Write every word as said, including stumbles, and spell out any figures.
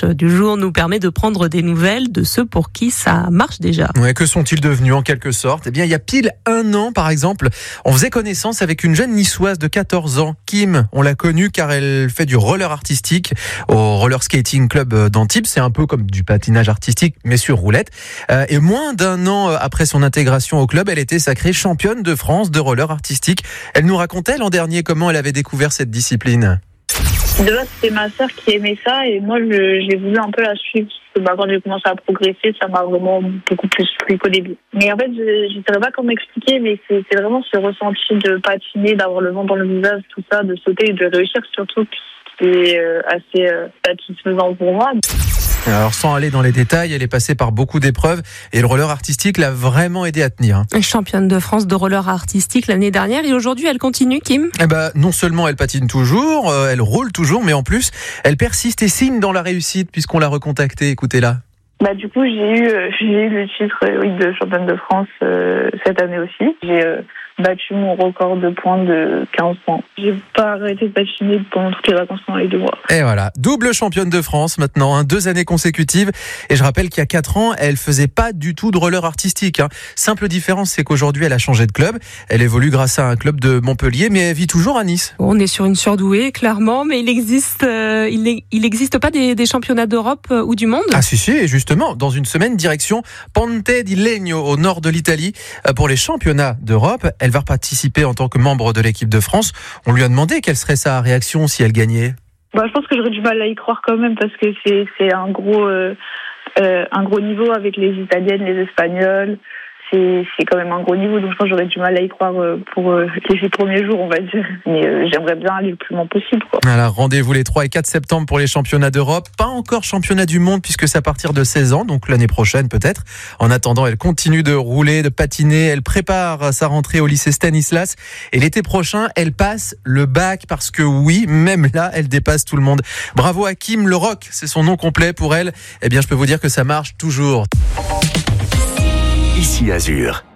du jour nous permet de prendre des nouvelles de ceux pour qui ça marche déjà. Ouais, que sont-ils devenus en quelque sorte ? Eh bien, il y a pile un an, par exemple, on faisait connaissance avec une jeune niçoise de quatorze ans, Kim. On l'a connue car elle fait du roller artistique au Roller Skating Club d'Antibes. C'est un peu comme du patinage artistique, mais sur roulette. Euh, et moins d'un an après son intégration au club, elle était sacrée championne de France de roller artistique. Elle nous racontait l'an dernier comment elle avait découvert cette discipline. De base, c'était ma sœur qui aimait ça et moi, je, j'ai voulu un peu la suivre. Parce que bah, quand j'ai commencé à progresser, ça m'a vraiment beaucoup plus plu qu'au début. Mais en fait, je ne saurais pas comment expliquer, mais c'est, c'est vraiment ce ressenti de patiner, d'avoir le vent dans le visage, tout ça, de sauter et de réussir surtout, qui est euh, assez euh, satisfaisant pour moi. Alors sans aller dans les détails, elle est passée par beaucoup d'épreuves et le roller artistique l'a vraiment aidée à tenir. Championne de France de roller artistique l'année dernière et aujourd'hui elle continue, Kim. Eh ben, non seulement elle patine toujours, euh, elle roule toujours, mais en plus elle persiste et signe dans la réussite puisqu'on l'a recontactée. Écoutez-la. Bah, du coup, j'ai eu, euh, j'ai eu le titre euh, oui, de championne de France euh, cette année aussi. J'ai euh, battu mon record de points de quinze points. J'ai pas arrêté de patiner pendant toutes les vacances pendant les deux mois. Et voilà, double championne de France maintenant, hein, deux années consécutives. Et je rappelle qu'il y a quatre ans, elle faisait pas du tout de roller artistique. Hein. Simple différence, c'est qu'aujourd'hui, elle a changé de club. Elle évolue grâce à un club de Montpellier, mais elle vit toujours à Nice. On est sur une surdouée, clairement, mais il existe, euh, il, est, il existe pas des, des championnats d'Europe euh, ou du monde ? Ah si si, et justement, dans une semaine, direction Ponte di Legno, au nord de l'Italie, pour les championnats d'Europe. Elle va participer en tant que membre de l'équipe de France. On lui a demandé quelle serait sa réaction si elle gagnait. Bah, je pense que j'aurais du mal à y croire quand même parce que c'est, c'est un gros, euh, euh, un gros niveau avec les Italiennes, les Espagnols. C'est, c'est quand même un gros niveau, donc je pense que j'aurais du mal à y croire pour euh, les six premiers jours, on va dire. Mais euh, j'aimerais bien aller le plus loin possible, quoi. Alors, rendez-vous les trois et quatre septembre pour les championnats d'Europe. Pas encore championnat du monde puisque c'est à partir de seize ans, donc l'année prochaine peut-être. En attendant, elle continue de rouler, de patiner. Elle prépare sa rentrée au lycée Stanislas. Et l'été prochain, elle passe le bac parce que oui, même là, elle dépasse tout le monde. Bravo à Kim Le Rock, c'est son nom complet pour elle. Eh bien, je peux vous dire que ça marche toujours. Ici Azur.